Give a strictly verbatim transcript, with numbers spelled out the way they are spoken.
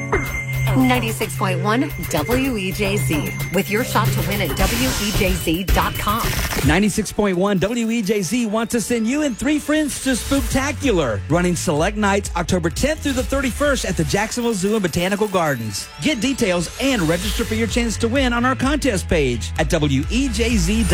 ninety-six point one W E J Z with your shot to win at W E J Z dot com. ninety-six point one W E J Z wants to send you and three friends to Spooktacular, running select nights October tenth through the thirty-first at the Jacksonville Zoo and Botanical Gardens. Get details and register for your chance to win on our contest page at W E J Z dot com.